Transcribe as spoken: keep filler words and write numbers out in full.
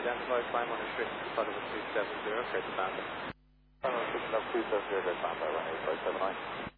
identify, climb on restriction to flight level two seven zero, clear to bound. Final restriction level two seven zero, clear to bound by runway five seven nine.